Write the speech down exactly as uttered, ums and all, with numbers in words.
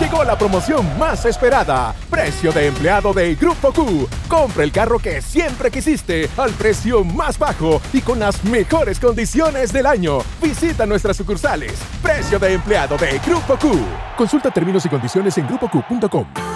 Llegó la promoción más esperada. Precio de empleado de Grupo Q. Compra el carro que siempre quisiste al precio más bajo y con las mejores condiciones del año. Visita nuestras sucursales. Precio de empleado de Grupo Q. Consulta términos y condiciones en grupo q punto com.